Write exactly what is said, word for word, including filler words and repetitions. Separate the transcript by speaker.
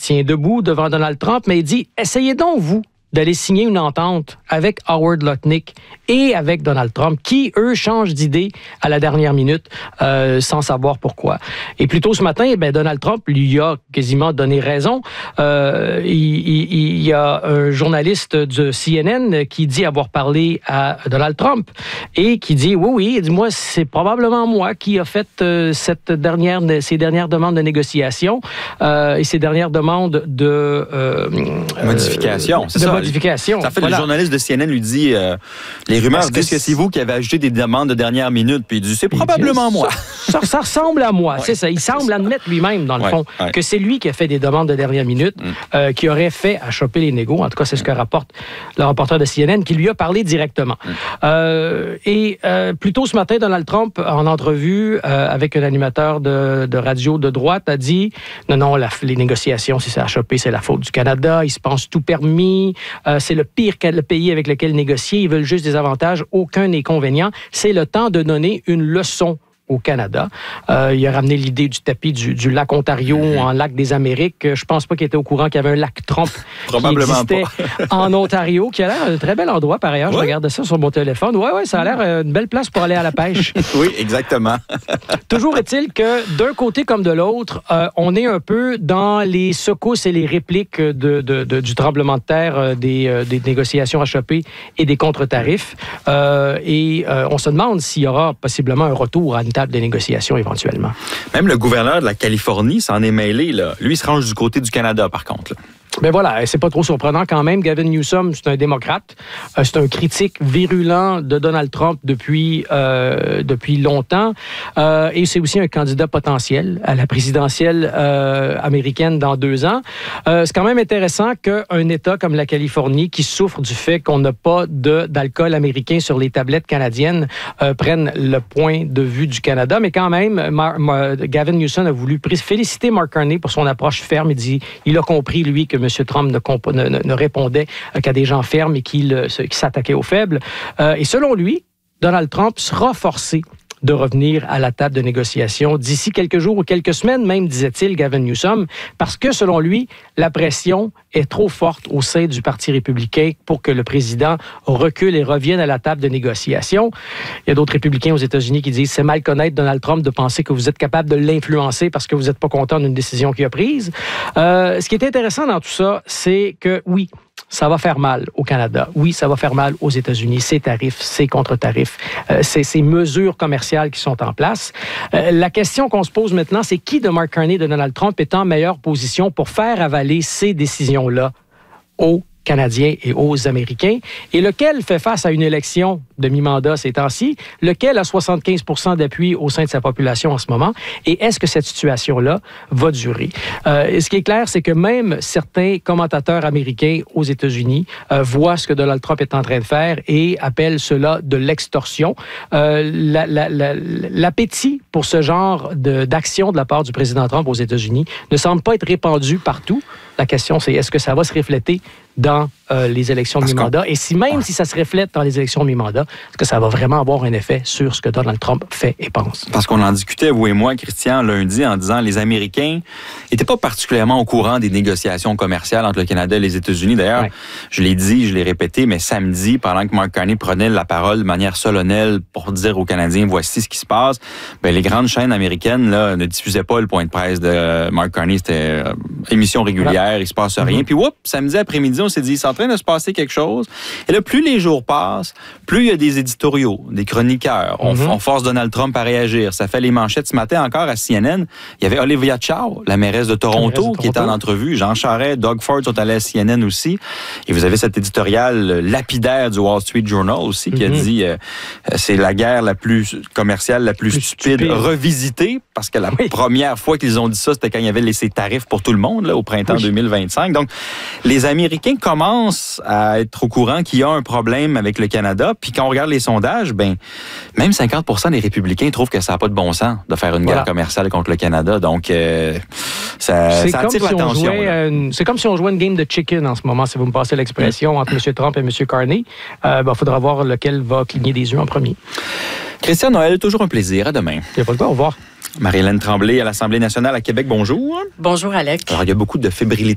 Speaker 1: tient debout devant Donald Trump, mais il dit « Essayez donc, vous, d'aller signer une entente avec Howard Lutnick et avec Donald Trump, qui, eux, changent d'idée à la dernière minute euh, sans savoir pourquoi. » Et plus tôt ce matin, ben, Donald Trump lui a quasiment donné raison. Euh, il, il, il y a un journaliste de C N N qui dit avoir parlé à Donald Trump et qui dit « Oui, oui, dis-moi, c'est probablement moi qui a fait euh, cette dernière, ces dernières demandes de négociation euh, et ces dernières demandes de... Euh,
Speaker 2: modification,
Speaker 1: euh,
Speaker 2: c'est
Speaker 1: de
Speaker 2: ça.
Speaker 1: Modification.
Speaker 2: En fait,
Speaker 1: voilà.
Speaker 2: Le journaliste de C N N lui dit euh, les rumeurs
Speaker 1: Parce
Speaker 2: disent que, que c'est vous qui avez ajouté des demandes de dernière minute. Puis il dit c'est probablement
Speaker 1: dit,
Speaker 2: moi.
Speaker 1: Ça, ça, ça ressemble à moi, ouais, c'est ça. Il semble admettre lui-même, dans le
Speaker 2: ouais,
Speaker 1: fond,
Speaker 2: ouais.
Speaker 1: que c'est lui qui a fait des demandes de dernière minute, mm. euh, qui aurait fait à choper les négos. En tout cas, c'est ce que rapporte le reporter de C N N, qui lui a parlé directement. Mm. Euh, et euh, plus tôt ce matin, Donald Trump, en entrevue euh, avec un animateur de, de radio de droite, a dit non, non, la, les négociations, si ça a chopé, c'est la faute du Canada. Ils se pensent tout permis. Euh, c'est le pire le pays avec lequel négocier. Ils veulent juste des avantages, aucun inconvénient. C'est le temps de donner une leçon au Canada. Euh, il a ramené l'idée du tapis du, du lac Ontario mmh. en lac des Amériques. Je pense pas qu'il était au courant qu'il y avait un lac Trump qui existait en Ontario, qui a l'air un très bel endroit par ailleurs. Ouais. Je regarde ça sur mon téléphone. Oui, oui, ça a l'air une belle place pour aller à la pêche.
Speaker 2: Oui, exactement.
Speaker 1: Toujours est-il que d'un côté comme de l'autre, euh, on est un peu dans les secousses et les répliques de, de, de, du tremblement de terre, euh, des, euh, des négociations achoppées et des contre-tarifs. Euh, et euh, on se demande s'il y aura possiblement un retour à une table de négociation éventuellement.
Speaker 2: Même le gouverneur de la Californie s'en est mêlé. Là. Lui, il se range du côté du Canada, par contre. Là.
Speaker 1: Ben voilà, c'est pas trop surprenant quand même. Gavin Newsom, c'est un démocrate. Euh, c'est un critique virulent de Donald Trump depuis, euh, depuis longtemps. Euh, et c'est aussi un candidat potentiel à la présidentielle euh, américaine dans deux ans. Euh, c'est quand même intéressant qu'un État comme la Californie, qui souffre du fait qu'on n'a pas de, d'alcool américain sur les tablettes canadiennes, euh, prenne le point de vue du Canada. Mais quand même, Mar- Mar- Gavin Newsom a voulu féliciter Mark Carney pour son approche ferme. Il dit, il a compris, lui, que M. Trump ne, comp- ne, ne répondait qu'à des gens fermes et qu'il qui s'attaquait aux faibles. Euh, et selon lui, Donald Trump sera forcé de revenir à la table de négociation d'ici quelques jours ou quelques semaines, même, disait-il, Gavin Newsom, parce que, selon lui, la pression est trop forte au sein du Parti républicain pour que le président recule et revienne à la table de négociation. Il y a d'autres républicains aux États-Unis qui disent « c'est mal connaître Donald Trump de penser que vous êtes capable de l'influencer parce que vous n'êtes pas content d'une décision qu'il a prise. Euh, » Ce qui est intéressant dans tout ça, c'est que, oui, ça va faire mal au Canada. Oui, ça va faire mal aux États-Unis. Ces tarifs, ces contre-tarifs, euh, ces, ces mesures commerciales qui sont en place. Euh, la question qu'on se pose maintenant, c'est qui de Mark Carney et de Donald Trump est en meilleure position pour faire avaler ces décisions-là aux Canadiens et aux Américains, et lequel fait face à une élection de mi-mandat ces temps-ci, lequel a soixante-quinze pour cent d'appui au sein de sa population en ce moment, et est-ce que cette situation-là va durer? Euh, et ce qui est clair, c'est que même certains commentateurs américains aux États-Unis euh, voient ce que Donald Trump est en train de faire et appellent cela de l'extorsion. Euh, la, la, la, l'appétit pour ce genre de, d'action de la part du président Trump aux États-Unis ne semble pas être répandu partout. La question, c'est est-ce que ça va se refléter dans euh, les élections de mi-mandat? Et si même ouais. si ça se reflète dans les élections de mi-mandat, est-ce que ça va vraiment avoir un effet sur ce que Donald Trump fait et pense?
Speaker 2: Parce qu'on en discutait, vous et moi, Christian, lundi, en disant que les Américains n'étaient pas particulièrement au courant des négociations commerciales entre le Canada et les États-Unis. D'ailleurs, ouais. je l'ai dit, je l'ai répété, mais samedi, pendant que Mark Carney prenait la parole de manière solennelle pour dire aux Canadiens, voici ce qui se passe, bien, les grandes chaînes américaines là, ne diffusaient pas le point de presse de Mark Carney. C'était euh, émission régulière, ouais. il se passe rien. Mm-hmm. Puis, whoop, samedi après-midi, on s'est dit, c'est en train de se passer quelque chose. Et là, plus les jours passent, plus il y a des éditoriaux, des chroniqueurs. On, mm-hmm. on force Donald Trump à réagir. Ça fait les manchettes ce matin encore à C N N. Il y avait Olivia Chow, la mairesse de Toronto, mairesse de Toronto. qui était en entrevue. Jean Charest, Doug Ford sont allés à C N N aussi. Et vous avez cet éditorial lapidaire du Wall Street Journal aussi qui mm-hmm. a dit euh, c'est la guerre la plus commerciale, la plus, plus stupide, stupide, revisitée. Parce que la oui. première fois qu'ils ont dit ça, c'était quand il y avait les, ces tarifs pour tout le monde là, au printemps oui. deux mille vingt-cinq. Donc, les Américains commencent à être au courant qu'il y a un problème avec le Canada. Puis quand on regarde les sondages, ben même cinquante pour cent des républicains trouvent que ça n'a pas de bon sens de faire une voilà. guerre commerciale contre le Canada. Donc, euh, ça,
Speaker 1: c'est
Speaker 2: ça attire
Speaker 1: si
Speaker 2: l'attention.
Speaker 1: Une, c'est comme si on jouait une game de chicken en ce moment, si vous me passez l'expression, entre M. Trump et M. Carney. Il euh, faudra voir lequel va cligner des yeux en premier.
Speaker 2: Christian Noël, toujours un plaisir. À demain.
Speaker 1: Il n'y a pas de quoi, au revoir.
Speaker 2: Marie-Hélène Tremblay à l'Assemblée nationale à Québec, bonjour.
Speaker 3: Bonjour, Alec.
Speaker 2: Alors, il y a beaucoup de fébrilité